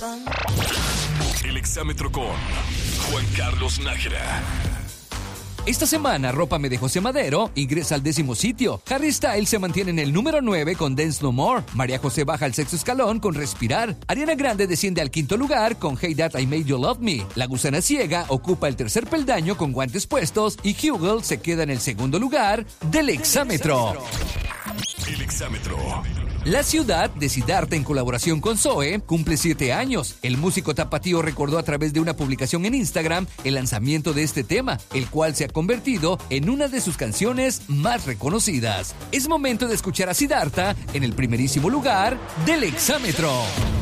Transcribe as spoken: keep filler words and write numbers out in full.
El exámetro con Juan Carlos Nájera. Esta semana, Arrópame de José Madero ingresa al décimo sitio. Harry Styles se mantiene en el número nueve con Dance No More. María José baja al sexto escalón con Respirar. Ariana Grande desciende al quinto lugar con Hey That I Made You Love Me. La Gusana Ciega ocupa el tercer peldaño con Guantes Puestos y Hugel se queda en el segundo lugar del exámetro. El exámetro. La ciudad de Siddhartha, en colaboración con Zoe, cumple siete años. El músico tapatío recordó a través de una publicación en Instagram el lanzamiento de este tema, el cual se ha convertido en una de sus canciones más reconocidas. Es momento de escuchar a Siddhartha en el primerísimo lugar del exámetro.